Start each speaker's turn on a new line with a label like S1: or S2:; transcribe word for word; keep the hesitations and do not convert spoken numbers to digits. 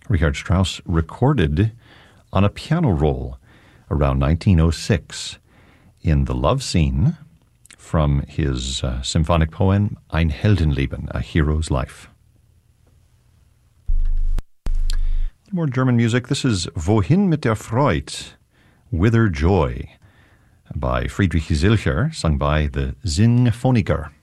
S1: Richard Strauss recorded on a piano roll around nineteen oh six in the love scene from his uh, symphonic poem Ein Heldenleben, A Hero's Life. More German music. This is Wohin mit der Freude, Whither Joy, by Friedrich Zilcher, sung by the Sinfoniker.